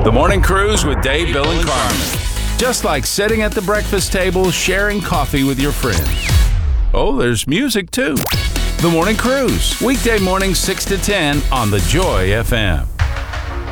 The Morning Cruise with Dave, Bill, and Carmen. Just like sitting at the breakfast table, sharing coffee with your friends. Oh, there's music too. The Morning Cruise. Weekday mornings 6 to 10 on the Joy FM.